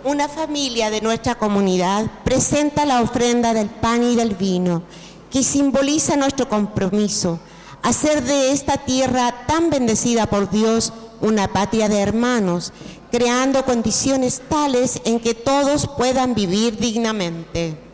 Una familia de nuestra comunidad presenta la ofrenda del pan y del vino, que simboliza nuestro compromiso, hacer de esta tierra tan bendecida por Dios una patria de hermanos, creando condiciones tales en que todos puedan vivir dignamente.